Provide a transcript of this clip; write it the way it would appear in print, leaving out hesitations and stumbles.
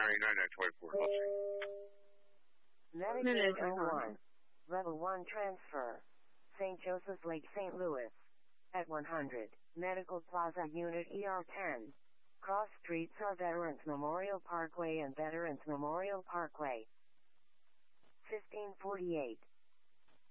9924. Medicaid 01. Level 1 transfer. St. Joseph's Lake, St. Louis. At 100. Medical Plaza Unit ER10. Cross streets are Veterans Memorial Parkway and Veterans Memorial Parkway. 1548.